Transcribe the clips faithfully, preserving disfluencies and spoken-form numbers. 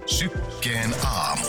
Sykkeen aamu.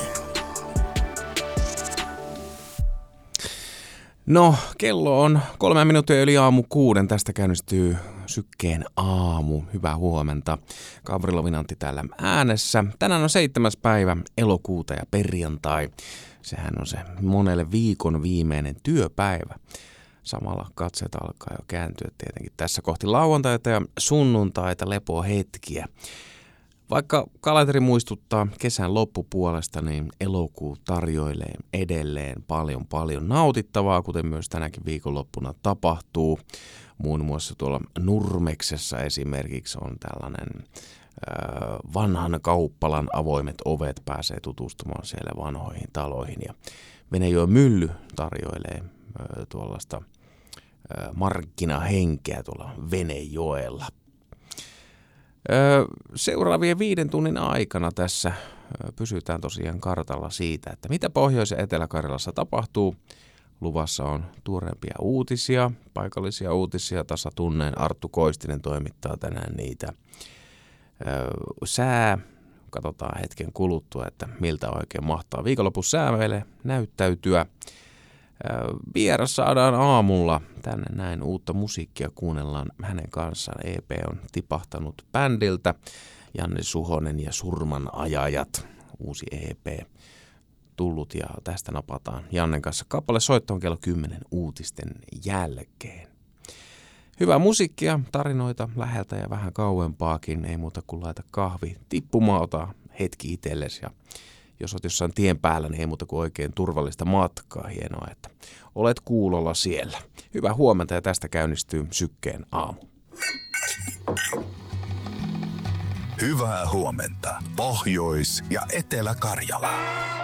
No, kello on kolme minuuttia yli aamu kuuden. Tästä käynnistyy Sykkeen aamu. Hyvää huomenta. Gavrilo Vinantti täällä äänessä. Tänään on seitsemäs päivä elokuuta ja perjantai. Sehän on se monelle viikon viimeinen työpäivä. Samalla katseet alkaa jo kääntyä tietenkin tässä kohti lauantaita ja sunnuntaita, lepohetkiä. Vaikka kalenteri muistuttaa kesän loppupuolesta, niin elokuu tarjoilee edelleen paljon paljon nautittavaa, kuten myös tänäkin viikonloppuna tapahtuu. Muun muassa tuolla Nurmeksessa esimerkiksi on tällainen äh, vanhan kauppalan avoimet ovet, pääsee tutustumaan siellä vanhoihin taloihin. Ja Venejoen mylly tarjoilee äh, tuollaista äh, markkinahenkeä tuolla Venejoella. Seuraavien viiden tunnin aikana tässä pysytään tosiaan kartalla siitä, että mitä Pohjois- ja Etelä-Karjalassa tapahtuu. Luvassa on tuoreempia uutisia, paikallisia uutisia. Tasa tunneen Arttu Koistinen toimittaa tänään niitä. Sää, katsotaan hetken kuluttua, että miltä oikein mahtaa viikonlopussa sää meille näyttäytyä. Vieras saadaan aamulla tänne näin uutta musiikkia, kuunnellaan hänen kanssaan. E P on tipahtanut bändiltä, Janne Suhonen ja Surman ajajat, uusi E P tullut ja tästä napataan Jannen kanssa kappale soittoon kello kymmenen uutisten jälkeen. Hyvää musiikkia, tarinoita läheltä ja vähän kauempaakin, ei muuta kuin laita kahvi tippumaan, ota hetki itsellesi ja jos olet jossain tien päällä, niin ei muuta kuin oikein turvallista matkaa. Hienoa, että olet kuulolla siellä. Hyvää huomenta ja tästä käynnistyy Sykkeen aamu. Hyvää huomenta Pohjois- ja Etelä-Karjala.